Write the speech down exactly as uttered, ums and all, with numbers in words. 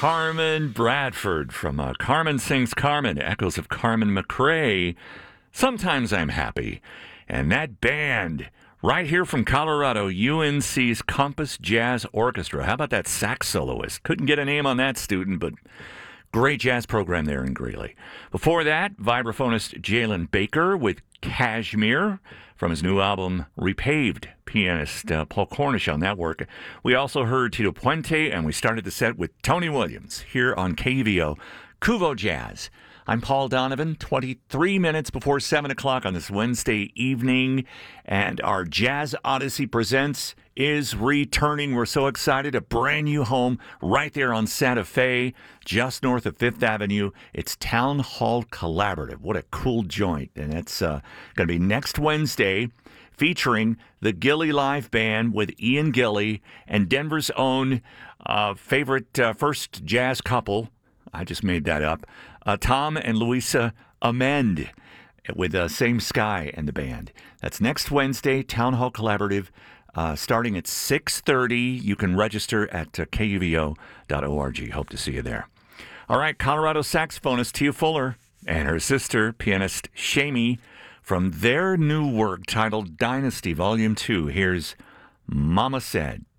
Carmen Bradford from uh, Carmen Sings Carmen, echoes of Carmen McRae. Sometimes I'm happy. And that band right here from Colorado, U N C's Compass Jazz Orchestra. How about that sax soloist? Couldn't get a name on that student, but great jazz program there in Greeley. Before that, vibraphonist Jalen Baker with Kashmir from his new album Repaved. Pianist uh, Paul Cornish on that work. We also heard Tito Puente, and we started the set with Tony Williams here on K U V O, Kuvo Jazz. I'm Paul Donovan, twenty-three minutes before seven o'clock on this Wednesday evening, and our Jazz Odyssey Presents is returning. We're so excited. A brand new home right there on Santa Fe, just north of Fifth Avenue. It's Town Hall Collaborative. What a cool joint. And it's uh, going to be next Wednesday, featuring the Gilly Live Band with Ian Gilly and Denver's own uh, favorite uh, first jazz couple. I just made that up. Uh, Tom and Louisa Amend with uh, Same Sky and the band. That's next Wednesday, Town Hall Collaborative, uh, starting at six thirty. You can register at uh, K U V O dot org. Hope to see you there. All right, Colorado saxophonist Tia Fuller and her sister, pianist Shamie, from their new work titled Dynasty Volume two. Here's Mama Said.